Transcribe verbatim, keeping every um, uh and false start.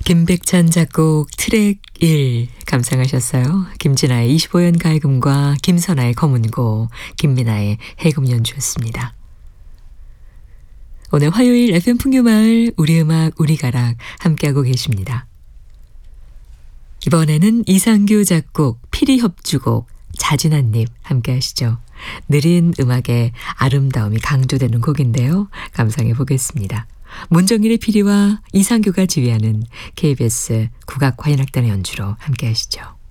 김백찬 작곡 트랙 일 감상하셨어요. 김진아의 이십오 연 가야금과 김선아의 검은고, 김민아의 해금 연주였습니다. 오늘 화요일 에프엠 풍요마을 우리 음악 우리 가락 함께하고 계십니다. 이번에는 이상규 작곡 피리 협주곡 잦은 한입 함께 하시죠. 느린 음악의 아름다움이 강조되는 곡인데요. 감상해 보겠습니다. 문정일의 피리와 이상규가 지휘하는 케이비에스 국악화인악단의 연주로 함께 하시죠.